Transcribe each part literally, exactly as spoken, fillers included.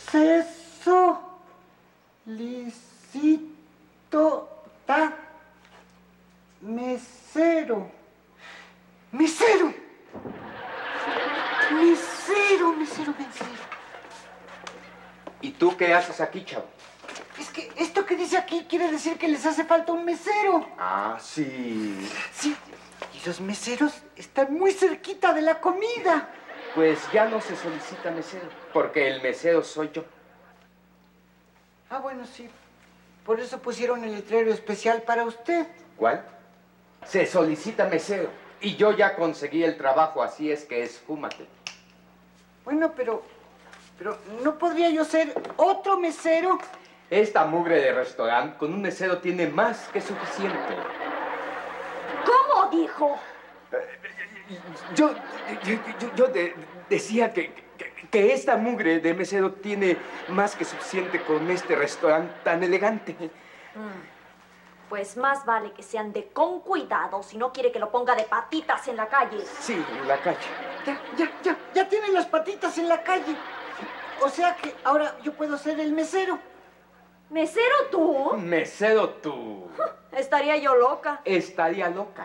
Se solicita mesero. Mesero. Mesero, mesero, mesero. ¿Y tú qué haces aquí, chavo? Es que esto que dice aquí quiere decir que les hace falta un mesero. Ah, sí. Sí, y los meseros están muy cerquita de la comida. Pues ya no se solicita mesero, porque el mesero soy yo. Ah, bueno, sí. Por eso pusieron el letrero especial para usted. ¿Cuál? Se solicita mesero. Y yo ya conseguí el trabajo, así es que esfúmate. Bueno, pero... Pero, ¿no podría yo ser otro mesero? Esta mugre de restaurante con un mesero tiene más que suficiente. ¿Cómo dijo? Yo, yo, yo, yo de, decía que, que, que esta mugre de mesero tiene más que suficiente con este restaurante tan elegante. Mm. Pues más vale que se ande con cuidado si no quiere que lo ponga de patitas en la calle. Sí, en la calle. Ya, ya, ya, ya tiene las patitas en la calle. O sea que ahora yo puedo ser el mesero. ¿Mesero tú? Mesero tú. Estaría yo loca. Estaría loca.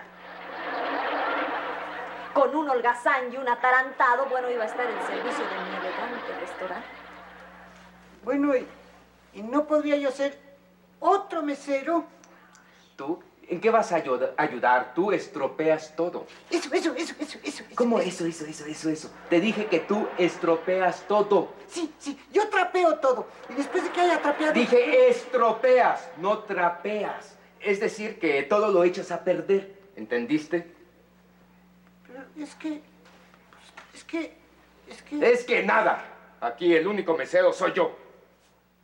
Con un holgazán y un atarantado, bueno, iba a estar el servicio de mi elegante restaurante. Bueno, ¿y, y no podría yo ser otro mesero? ¿Tú? ¿En qué vas a ayud- ayudar? Tú estropeas todo. Eso, eso, eso, eso, eso. ¿Cómo eso, eso, eso, eso, eso, eso? Te dije que tú estropeas todo. Sí, sí, yo trapeo todo. Y después de que haya trapeado... Dije estropeas, no trapeas. Es decir, que todo lo echas a perder. ¿Entendiste? Pero es que... Es que... Es que... Es que nada. Aquí el único mesero soy yo.